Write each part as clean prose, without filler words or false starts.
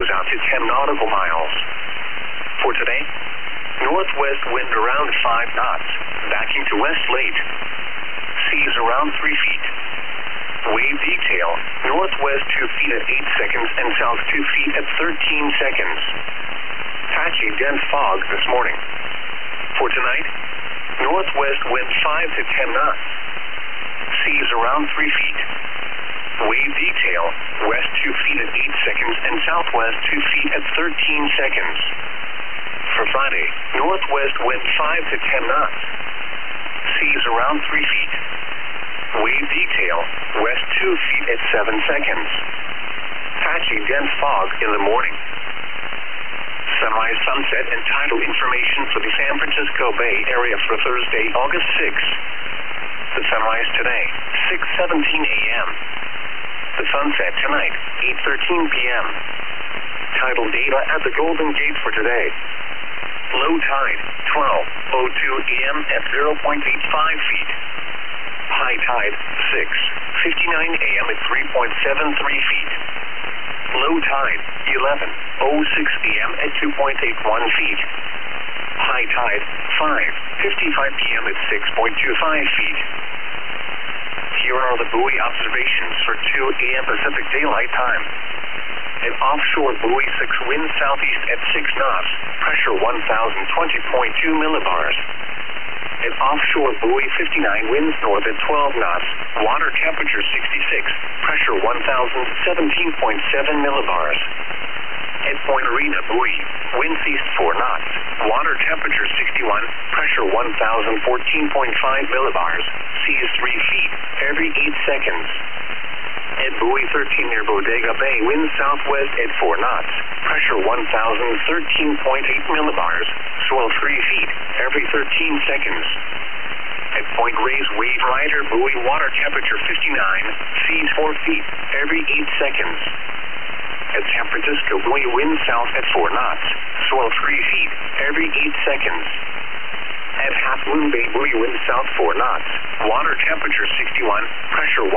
out to 10 nautical miles. For today, northwest wind around 5 knots, backing to west late. Seas around 3 feet. Wave detail, northwest 2 feet at 8 seconds and south 2 feet at 13 seconds. Patchy dense fog this morning. For tonight, northwest wind 5 to 10 knots. Seas around 3 feet. Wave detail, west 2 feet at 8 seconds and southwest 2 feet at 13 seconds. For Friday, northwest wind 5 to 10 knots. Seas around 3 feet. Wave detail, west 2 feet at 7 seconds. Patchy dense fog in the morning. Sunrise, sunset, and tidal information for the San Francisco Bay Area for Thursday, August 6th. The sunrise today, 6:17 a.m. The sunset tonight, 8:13 p.m. Tidal data at the Golden Gate for today. Low tide, 12:02 a.m. at 0.85 feet. High tide, 6:59 a.m. at 3.73 feet. Low tide, 11:06 a.m. at 2.81 feet. High tide, 5:55 p.m. at 6.25 feet. Here are the buoy observations for 2 a.m. Pacific Daylight Time. An offshore buoy 6 wind southeast at 6 knots, pressure 1,020.2 millibars. An offshore buoy 59 winds north at 12 knots, water temperature 66, pressure 1,017.7 millibars. At Point Arena buoy, winds east 4 knots, water temperature 61, pressure 1,014.5 millibars, seas 3 feet every 8 seconds. At buoy 13 near Bodega Bay, winds southwest at 4 knots, pressure 1,013.8 millibars, swell 3 feet every 13 seconds. At Point Reyes Wave Rider buoy, water temperature 59, seas 4 feet every 8 seconds. At San Francisco buoy, wind south at 4 knots, swell 3 feet every 8 seconds. At Half Moon Bay buoy, wind south 4 knots, water temperature 61, pressure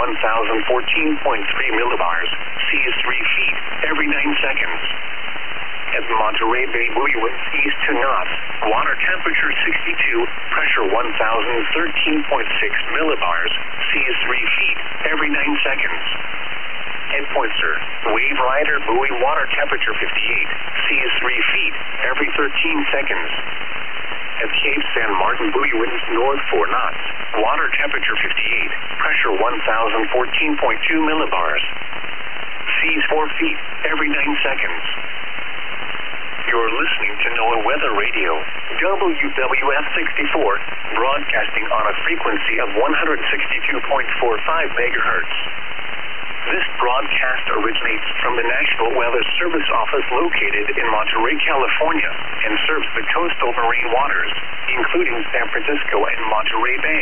1,014.3 millibars, seas 3 feet every 9 seconds. At Monterey Bay buoy, winds east 2 knots, water temperature 62, pressure 1,013.6 millibars, seas 3 feet every 9 seconds. At Point Sur, Wave Rider buoy, water temperature 58, seas 3 feet every 13 seconds. At Cape San Martin buoy, winds north 4 knots, water temperature 58, pressure 1,014.2 millibars, seas 4 feet every 9 seconds. You're listening to NOAA Weather Radio, WWF 64, broadcasting on a frequency of 162.45 megahertz. This broadcast originates from the National Weather Service Office located in Monterey, California, and serves the coastal marine waters, including San Francisco and Monterey Bay.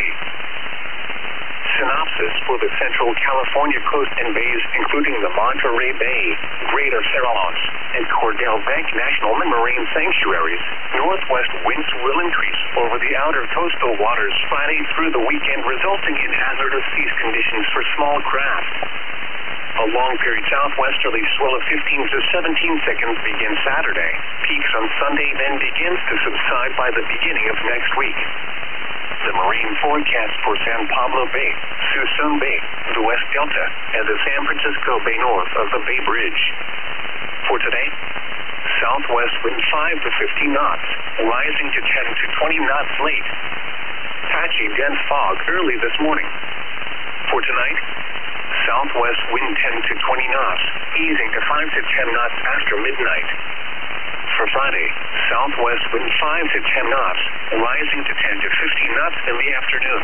Synopsis for the Central California coast and bays, including the Monterey Bay, Greater Farallones, and Cordell Bank National Marine Sanctuaries. Northwest winds will increase over the outer coastal waters Friday through the weekend, resulting in hazardous seas conditions for small craft. A long-period southwesterly swell of 15 to 17 seconds begins Saturday. Peaks on Sunday, then begins to subside by the beginning of next week. The marine forecast for San Pablo Bay, Suisun Bay, the West Delta, and the San Francisco Bay north of the Bay Bridge. For today, southwest wind 5 to 15 knots, rising to 10 to 20 knots late. Patchy dense fog early this morning. For tonight, southwest wind 10 to 20 knots, easing to 5 to 10 knots after midnight. For Friday, southwest wind 5 to 10 knots, rising to 10 to 15 knots in the afternoon.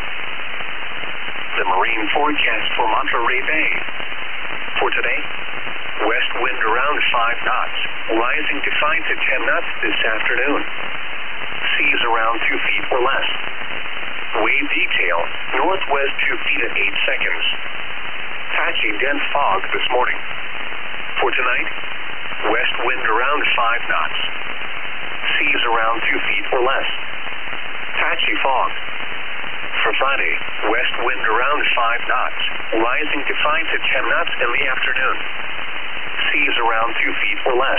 The marine forecast for Monterey Bay. For today, west wind around 5 knots, rising to 5 to 10 knots this afternoon. Seas around 2 feet or less. Wave detail, northwest 2 feet at 8 seconds. Patchy dense fog this morning. For tonight, west wind around 5 knots. Seas around 2 feet or less. Patchy fog. For Friday, west wind around 5 knots, rising to 5 to 10 knots in the afternoon. Seas around 2 feet or less.